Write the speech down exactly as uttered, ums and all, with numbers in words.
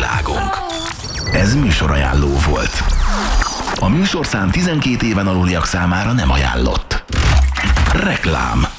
világunk. Ez műsorajánló volt. A műsorszám tizenkét éven aluliak számára nem ajánlott. Reklám.